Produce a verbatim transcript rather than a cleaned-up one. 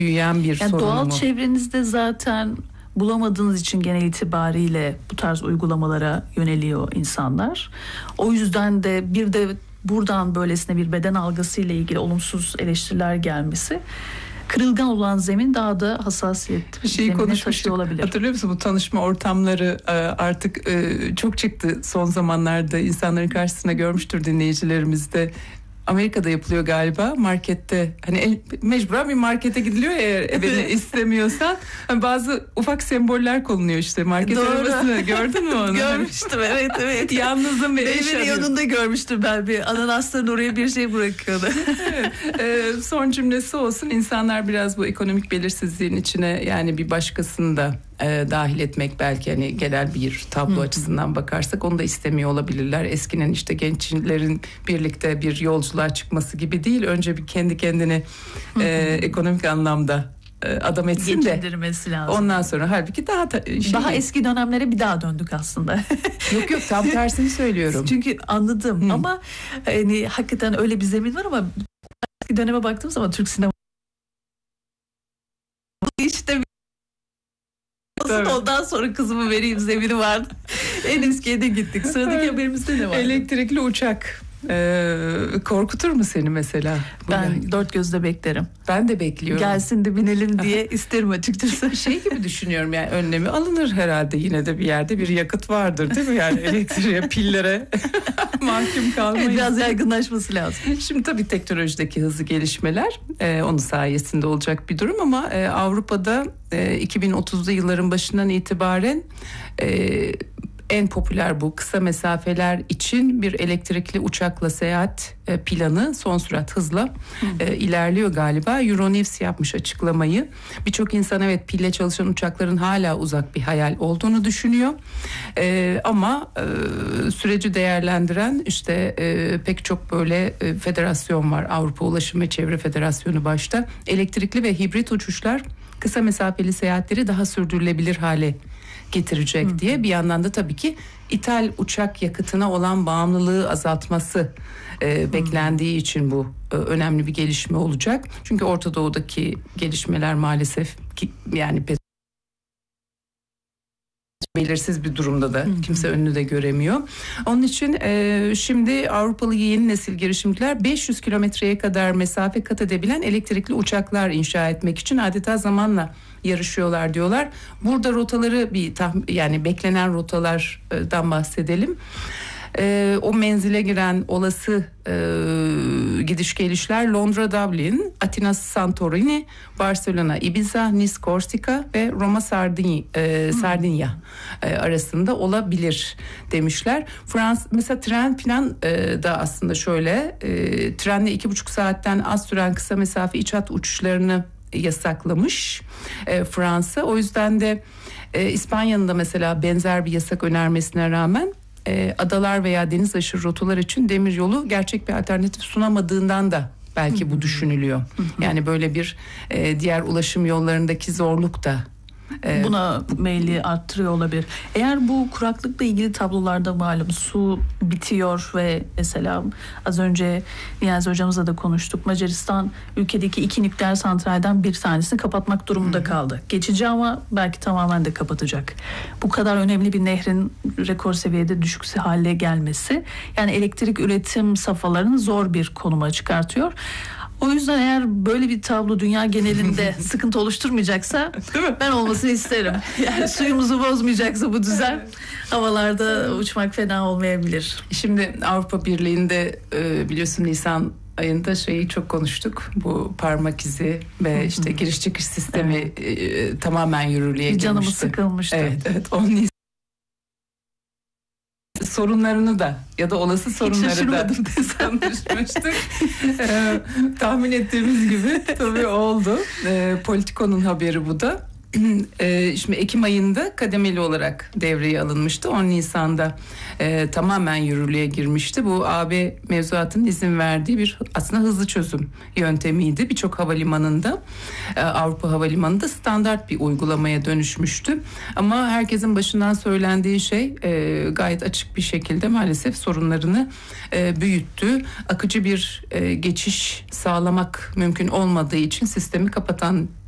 büyüyen bir yani sorun doğal mu? çevrenizde zaten bulamadığınız için genel itibariyle bu tarz uygulamalara yöneliyor insanlar. O yüzden de bir de buradan böylesine bir beden algısıyla ilgili olumsuz eleştiriler gelmesi, kırılgan olan zemin daha da hassasiyet Şeyi zemine taşıyor olabilir. Hatırlıyor musun bu tanışma ortamları artık çok çıktı son zamanlarda, insanların karşısına görmüştür dinleyicilerimiz de. Amerika'da yapılıyor galiba, markette, hani mecburen bir markete gidiliyor ya eğer evini istemiyorsan, hani bazı ufak semboller konuluyor işte market arabasına, gördün mü onu? Görmüştüm, evet evet. Yalnızım ve eş Evin yanında görmüştüm ben, bir ananasların oraya bir şey bırakıyordu. Evet. Ee, son cümlesi olsun, insanlar biraz bu ekonomik belirsizliğin içine yani bir başkasını da e, dahil etmek, belki hani genel bir tablo Hı. açısından bakarsak onu da istemiyor olabilirler. Eskiden işte gençlerin birlikte bir yolculuğa çıkması gibi değil, önce bir kendi kendini e, ekonomik anlamda e, adam etsin de lazım. Ondan sonra halbuki daha ta, şey, daha eski dönemlere bir daha döndük aslında. Yok yok, tam tersini söylüyorum. Çünkü anladım Hı. ama hani hakikaten öyle bir zemin var, ama eski döneme baktığım zaman Türk sinema işte Tabii. Ondan sonra kızımı vereyim zemini vardı. En eskiye de gittik. Sıradaki haberimizde ne var? Elektrikli uçak. Ee, korkutur mu seni mesela? Ben yani dört gözle beklerim. Ben de bekliyorum. Gelsin de binelim diye isterim açıkçası. Şey gibi düşünüyorum, yani önlemi alınır herhalde, yine de bir yerde bir yakıt vardır değil mi? Yani elektriğe, pillere mahkum kalmayız. Evet, biraz yaygınlaşması lazım. Şimdi tabii teknolojideki hızlı gelişmeler e, onun sayesinde olacak bir durum, ama e, Avrupa'da e, iki bin otuzlu yılların başından itibaren e, en popüler bu kısa mesafeler için bir elektrikli uçakla seyahat e, planı son sürat hızla e, ilerliyor galiba. Euronews yapmış açıklamayı. Birçok insan evet pille çalışan uçakların hala uzak bir hayal olduğunu düşünüyor. E, ama e, süreci değerlendiren işte e, pek çok böyle e, federasyon var. Avrupa Ulaşım ve Çevre Federasyonu başta. Elektrikli ve hibrit uçuşlar kısa mesafeli seyahatleri daha sürdürülebilir hale getirecek Hı. diye. Bir yandan da tabii ki ithal uçak yakıtına olan bağımlılığı azaltması e, beklendiği için bu e, önemli bir gelişme olacak. Çünkü Orta Doğu'daki gelişmeler maalesef ki, yani belirsiz bir durumda da Hı-hı. kimse önünü de göremiyor. Onun için e, şimdi Avrupalı yeni nesil girişimciler beş yüz kilometreye kadar mesafe kat edebilen elektrikli uçaklar inşa etmek için adeta zamanla yarışıyorlar diyorlar. Burada rotaları bir tah- yani beklenen rotalardan bahsedelim. Ee, o menzile giren olası e, gidiş gelişler Londra Dublin, Atina Santorini, Barcelona Ibiza, Nice Korsika ve Roma Sardinya, e, Sardinya e, arasında olabilir demişler. Frans mesela tren plan e, da aslında şöyle e, trenle iki buçuk saatten az süren kısa mesafe iç hat uçuşlarını yasaklamış e, Fransa. O yüzden de e, İspanya'nın da mesela benzer bir yasak önermesine rağmen e, adalar veya deniz aşırı rotalar için demiryolu gerçek bir alternatif sunamadığından da belki Hı-hı. bu düşünülüyor. Hı-hı. Yani böyle bir e, diğer ulaşım yollarındaki zorluk da buna meyli arttırıyor olabilir. Eğer bu kuraklıkla ilgili tablolarda malum su bitiyor ve mesela az önce Niyazi hocamızla da konuştuk. Macaristan ülkedeki iki nükleer santralden bir tanesini kapatmak durumunda Hı-hı. kaldı. Geçici ama belki tamamen de kapatacak. Bu kadar önemli bir nehrin rekor seviyede düşük hale gelmesi yani elektrik üretim safhalarını zor bir konuma çıkartıyor. O yüzden eğer böyle bir tablo dünya genelinde sıkıntı oluşturmayacaksa ben olmasını isterim. Yani suyumuzu bozmayacaksa bu düzen havalarda uçmak fena olmayabilir. Şimdi Avrupa Birliği'nde biliyorsun Nisan ayında şeyi çok konuştuk. Bu parmak izi ve işte giriş çıkış sistemi evet. tamamen yürürlüğe girmişti. Canımız sıkılmıştı. Evet, evet. on sorunlarını da ya da olası sorunları da konuşmuştuk. ee, tahmin ettiğimiz gibi tabii oldu. Ee, Politico'nun haberi bu da. Ee, şimdi Ekim ayında kademeli olarak devreye alınmıştı. on Nisan'da e, tamamen yürürlüğe girmişti. Bu A B mevzuatının izin verdiği bir aslında hızlı çözüm yöntemiydi. Birçok havalimanında e, Avrupa havalimanında standart bir uygulamaya dönüşmüştü. Ama herkesin başından söylendiği şey e, gayet açık bir şekilde maalesef sorunlarını e, büyüttü. Akıcı bir e, geçiş sağlamak mümkün olmadığı için sistemi kapatan